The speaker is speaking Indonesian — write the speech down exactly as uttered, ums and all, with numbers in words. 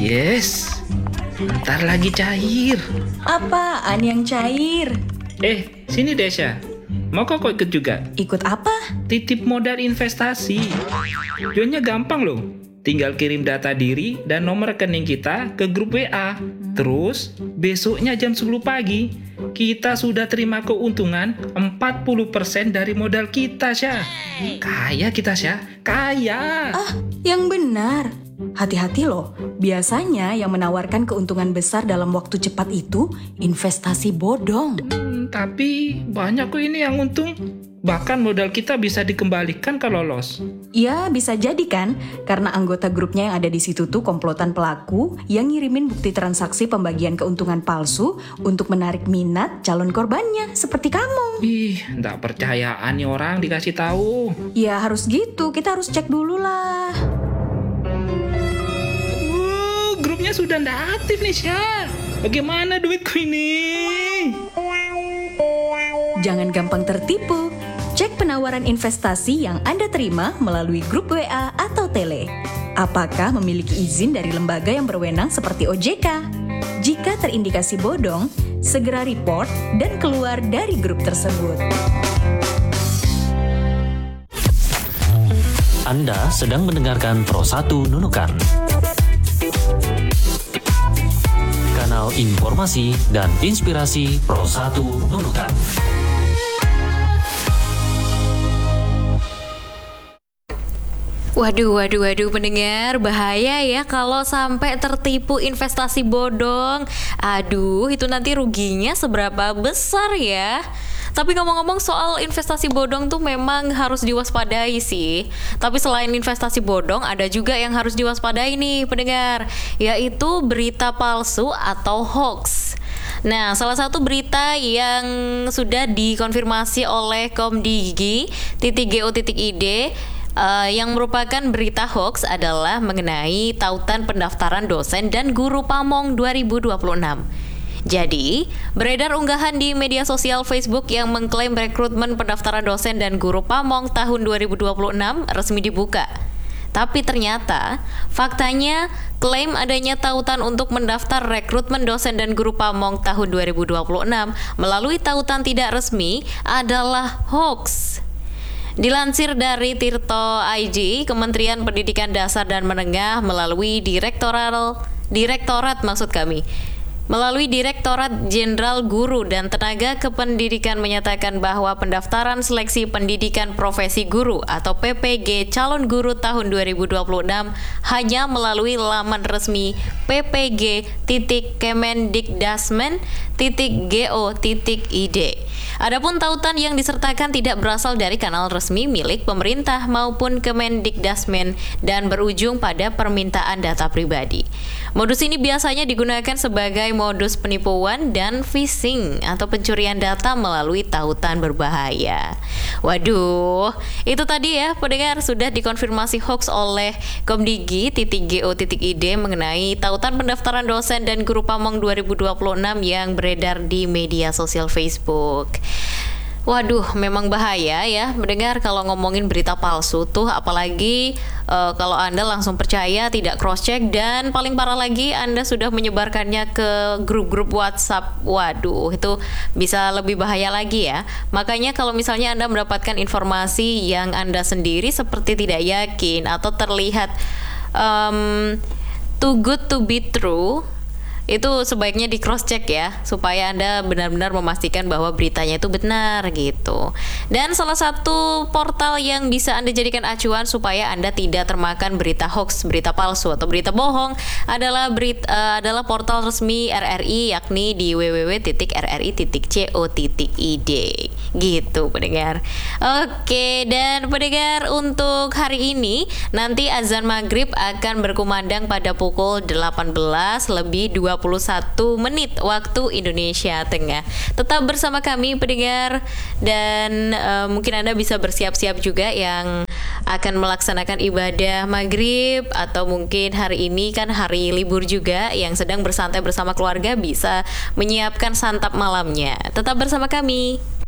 Yes, bentar lagi cair. Apaan yang cair? Eh, sini Desya. Mau kok ikut juga? Ikut apa? Titip modal investasi. Joinnya gampang loh. Tinggal kirim data diri dan nomor rekening kita ke grup W A. Terus, besoknya jam sepuluh pagi, kita sudah terima keuntungan empat puluh persen dari modal kita, Syah. Kaya kita, Syah. Kaya. Ah, yang benar. Hati-hati loh, biasanya yang menawarkan keuntungan besar dalam waktu cepat itu investasi bodong. Hmm, tapi banyak kok ini yang untung. Bahkan modal kita bisa dikembalikan kalau lolos. Ya, bisa jadi kan? Karena anggota grupnya yang ada di situ tuh komplotan pelaku yang ngirimin bukti transaksi pembagian keuntungan palsu untuk menarik minat calon korbannya, seperti kamu. Ih, nggak percayaan nih orang dikasih tahu. Ya harus gitu, kita harus cek dulu lah. Uh, grupnya sudah nggak aktif nih, Syah. Bagaimana duitku ini? Jangan gampang tertipu. Cek penawaran investasi yang Anda terima melalui grup W A atau tele. Apakah memiliki izin dari lembaga yang berwenang seperti O J K? Jika terindikasi bodong, segera report dan keluar dari grup tersebut. Anda sedang mendengarkan Pro satu Nunukan, kanal informasi dan inspirasi Pro satu Nunukan. Waduh, waduh, waduh pendengar, bahaya ya kalau sampai tertipu investasi bodong. Aduh, itu nanti ruginya seberapa besar ya? Tapi ngomong-ngomong soal investasi bodong tuh memang harus diwaspadai sih. Tapi selain investasi bodong, ada juga yang harus diwaspadai nih pendengar, yaitu berita palsu atau hoax. Nah, salah satu berita yang sudah dikonfirmasi oleh komdigi titik go titik id Uh, yang merupakan berita hoax adalah mengenai tautan pendaftaran dosen dan guru Pamong dua ribu dua puluh enam. Jadi, beredar unggahan di media sosial Facebook yang mengklaim rekrutmen pendaftaran dosen dan guru Pamong tahun dua ribu dua puluh enam resmi dibuka. Tapi ternyata, faktanya klaim adanya tautan untuk mendaftar rekrutmen dosen dan guru Pamong tahun dua ribu dua puluh enam melalui tautan tidak resmi adalah hoax. Dilansir dari Tirto I G, Kementerian Pendidikan Dasar dan Menengah melalui Direktoral Direktorat maksud kami Melalui Direktorat Jenderal Guru dan Tenaga Kependidikan menyatakan bahwa pendaftaran seleksi pendidikan profesi guru atau P P G calon guru tahun dua ribu dua puluh enam hanya melalui laman resmi p p g titik kemendikdasmen titik go titik id. Adapun tautan yang disertakan tidak berasal dari kanal resmi milik pemerintah maupun Kemendikdasmen dan berujung pada permintaan data pribadi. Modus ini biasanya digunakan sebagai modus penipuan dan phishing atau pencurian data melalui tautan berbahaya. Waduh, itu tadi ya pendengar sudah dikonfirmasi hoax oleh komdigi titik go titik id mengenai tautan pendaftaran dosen dan guru Pamong dua ribu dua puluh enam yang beredar di media sosial Facebook. Waduh, memang bahaya ya mendengar kalau ngomongin berita palsu tuh, apalagi uh, kalau Anda langsung percaya, tidak cross check, dan paling parah lagi Anda sudah menyebarkannya ke grup-grup WhatsApp. Waduh, itu bisa lebih bahaya lagi ya. Makanya kalau misalnya Anda mendapatkan informasi yang Anda sendiri seperti tidak yakin atau terlihat um, too good to be true, itu sebaiknya di cross check ya, supaya Anda benar-benar memastikan bahwa beritanya itu benar gitu. Dan salah satu portal yang bisa Anda jadikan acuan supaya Anda tidak termakan berita hoax, berita palsu atau berita bohong adalah berita, uh, adalah portal resmi R R I, yakni di w w w titik r r i titik co titik i d gitu pendengar. Oke, dan pendengar untuk hari ini nanti azan maghrib akan berkumandang pada pukul delapan belas lebih dua puluh satu menit waktu Indonesia Tengah. Tetap bersama kami pendengar, dan uh, mungkin Anda bisa bersiap-siap juga yang akan melaksanakan ibadah maghrib, atau mungkin hari ini kan hari libur juga, yang sedang bersantai bersama keluarga bisa menyiapkan santap malamnya. Tetap bersama kami.